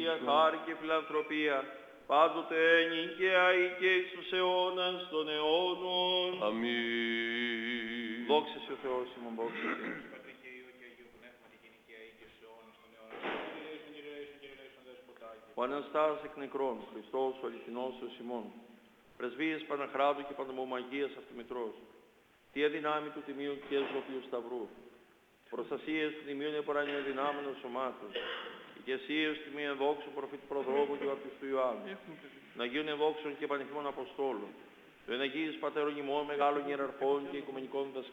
Αγία χάρη και φιλανθρωπία, πάντοτε νικαία και εις τους αιώνας των αιώνων. Αμήν. Δόξα σε ο Θεός ημών, δόξα σε. Ο Αναστάς εκ νεκρών, Χριστός ο αληθινός ο ημών, πρεσβείες Παναχράτου και Πανδημομαγίας Αυτομητρός, τι αδυνάμει του τιμίου και ζωοποιού σταυρού, προστασίες του τιμίου επορανιού δυνάμενος σωμάτων, ηγεσίες του τιμίου ενδόξου προφήτου προδρόμου και βαπτιστού Ιωάννου, των Αγίων ενδόξων και πανηθήμων Αποστόλων, των Αγίης Πατέρων ημών, μεγάλων ιεραρχών και οικουμενικών δασκάλων,